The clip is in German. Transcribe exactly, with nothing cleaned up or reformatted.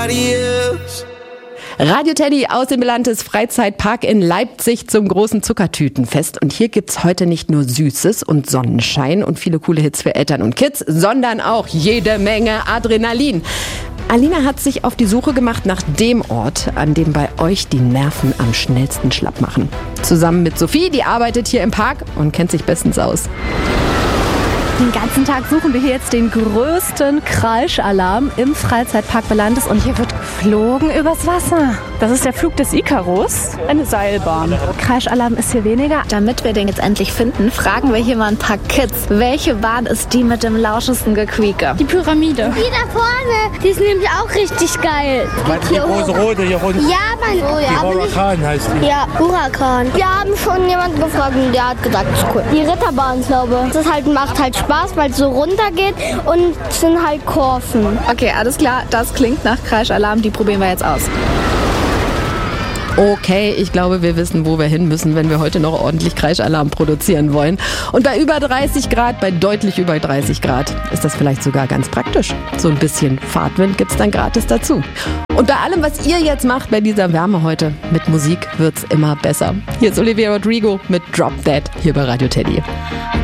Radio Teddy aus dem Belantes Freizeitpark in Leipzig zum großen Zuckertütenfest. Und hier gibt's heute nicht nur Süßes und Sonnenschein und viele coole Hits für Eltern und Kids, sondern auch jede Menge Adrenalin. Alina hat sich auf die Suche gemacht nach dem Ort, an dem bei euch die Nerven am schnellsten schlapp machen. Zusammen mit Sophie, die arbeitet hier im Park und kennt sich bestens aus. Den ganzen Tag suchen wir hier jetzt den größten Kreischalarm im Freizeitpark Belantes und hier wird geflogen übers Wasser. Das ist der Flug des Ikarus, eine Seilbahn. Kreischalarm ist hier weniger. Damit wir den jetzt endlich finden, fragen wir hier mal ein paar Kids. Welche Bahn ist die mit dem lauschesten Gequieke? Die Pyramide. Die da vorne, die ist nämlich auch richtig geil. Meinst du die große rote hier unten? Ja, Mann. Oh, ja, die Huracan heißt die. Ja, Huracan. Wir haben schon jemanden gefragt und der hat gesagt, das ist cool. Die Ritterbahn, glaube ich. Das halt, macht halt Spaß, weil es so runter geht und es sind halt Kurven. Okay, alles klar. Das klingt nach Kreischalarm. Die probieren wir jetzt aus. Okay, ich glaube, wir wissen, wo wir hin müssen, wenn wir heute noch ordentlich Kreischalarm produzieren wollen. Und bei über dreißig Grad, bei deutlich über dreißig Grad, ist das vielleicht sogar ganz praktisch. So ein bisschen Fahrtwind gibt's dann gratis dazu. Und bei allem, was ihr jetzt macht bei dieser Wärme heute, mit Musik wird's immer besser. Hier ist Olivia Rodrigo mit Drop Dead hier bei Radio Teddy.